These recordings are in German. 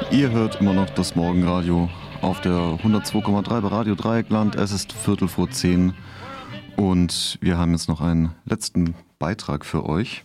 Ihr hört immer noch das Morgenradio auf der 102,3 bei Radio Dreieckland. Es ist 9:15 und wir haben jetzt noch einen letzten Beitrag für euch.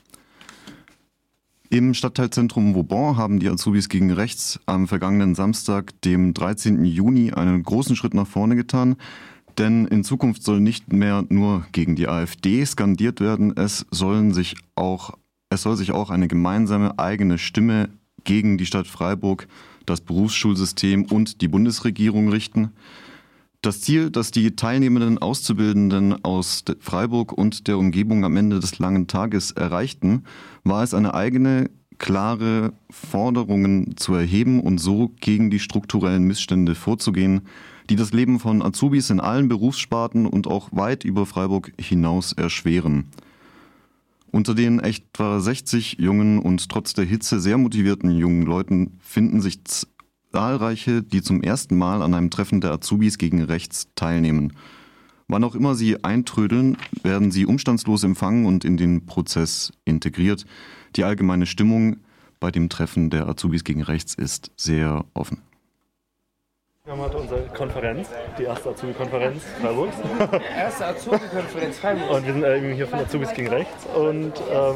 Im Stadtteilzentrum Vauban haben die Azubis gegen Rechts am vergangenen Samstag, dem 13. Juni, einen großen Schritt nach vorne getan. Denn in Zukunft soll nicht mehr nur gegen die AfD skandiert werden, es soll sich auch eine gemeinsame eigene Stimme gegen die Stadt Freiburg, das Berufsschulsystem und die Bundesregierung richten. Das Ziel, das die teilnehmenden Auszubildenden aus Freiburg und der Umgebung am Ende des langen Tages erreichten, war es, eine eigene, klare Forderungen zu erheben und so gegen die strukturellen Missstände vorzugehen, die das Leben von Azubis in allen Berufssparten und auch weit über Freiburg hinaus erschweren. Unter den etwa 60 jungen und trotz der Hitze sehr motivierten jungen Leuten finden sich zahlreiche, die zum ersten Mal an einem Treffen der Azubis gegen Rechts teilnehmen. Wann auch immer sie eintrödeln, werden sie umstandslos empfangen und in den Prozess integriert. Die allgemeine Stimmung bei dem Treffen der Azubis gegen Rechts ist sehr offen. Wir haben heute unsere Konferenz, die erste Azubi-Konferenz Freiburgs. Erste Azubi-Konferenz Freiburgs. Und wir sind eben hier von Azubis gegen Rechts und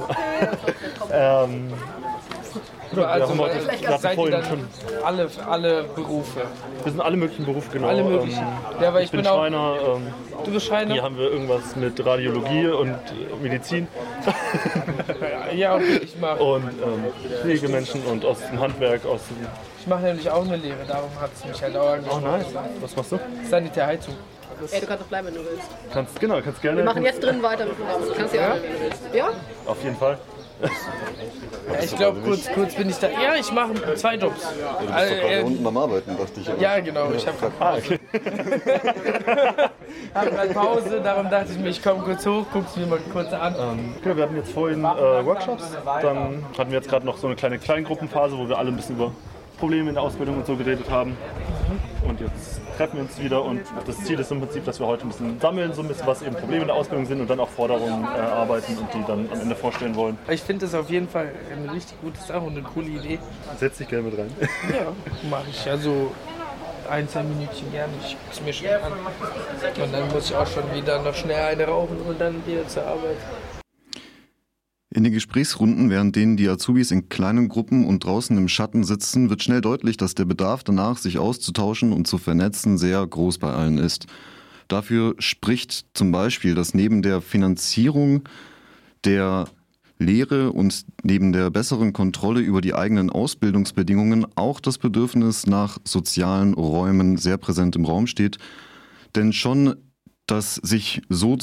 also seid ihr dann alle Berufe? Wir sind alle möglichen Berufe, genau. Alle möglichen. Ja, weil ich bin Schreiner. Du bist Schreiner? Hier haben wir irgendwas mit Radiologie und Medizin. Ja, okay, ich mache. Und Pflegemenschen und aus dem Handwerk, aus dem... Ich mache nämlich auch eine Lehre, darum hat es mich halt auch angesprochen. Oh nice. Was machst du? Sanitärheizung. Ey, du kannst doch bleiben, wenn du willst. Kannst gerne. Wir machen jetzt drin weiter mit Programm. Du kannst ja auch, wenn du willst. Ja? Auf jeden Fall. Ja, ich glaube, kurz bin ich da. Ja, ich mache 2 Jobs. Ja, du bist doch gerade unten am Arbeiten, dachte ich. Ja, genau. Ich habe okay. hab gerade Pause, darum dachte ich mir, ich komme kurz hoch, guck's mir mal kurz an. Okay, wir hatten jetzt vorhin Workshops, dann hatten wir jetzt gerade noch so eine kleine Kleingruppenphase, wo wir alle ein bisschen über Probleme in der Ausbildung und so geredet haben. Und jetzt treffen wir uns wieder und das Ziel ist im Prinzip, dass wir heute ein bisschen sammeln, so ein bisschen, was eben Probleme in der Ausbildung sind und dann auch Forderungen erarbeiten und die dann am Ende vorstellen wollen. Ich finde das auf jeden Fall eine richtig gute Sache und eine coole Idee. Setz dich gerne mit rein. Ja, mache ich. Also 1-2 Minütchen gerne. Ich guck's mir schon an. Und dann muss ich auch schon wieder noch schnell eine rauchen und dann wieder zur Arbeit. In den Gesprächsrunden, während denen die Azubis in kleinen Gruppen und draußen im Schatten sitzen, wird schnell deutlich, dass der Bedarf danach, sich auszutauschen und zu vernetzen, sehr groß bei allen ist. Dafür spricht zum Beispiel, dass neben der Finanzierung der Lehre und neben der besseren Kontrolle über die eigenen Ausbildungsbedingungen auch das Bedürfnis nach sozialen Räumen sehr präsent im Raum steht. Denn schon das sich so